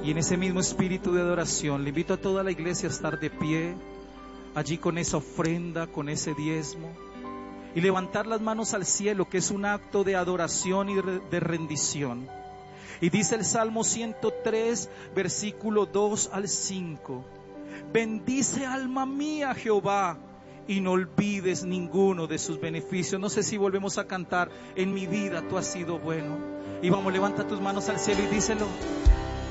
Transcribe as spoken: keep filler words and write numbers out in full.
Y en ese mismo espíritu de adoración, le invito a toda la iglesia a estar de pie, allí con esa ofrenda, con ese diezmo, y levantar las manos al cielo, que es un acto de adoración y de rendición. Y dice el Salmo ciento tres, versículo dos al cinco: bendice alma mía Jehová, y no olvides ninguno de sus beneficios. No sé si volvemos a cantar: en mi vida tú has sido bueno. Y vamos, levanta tus manos al cielo y díselo.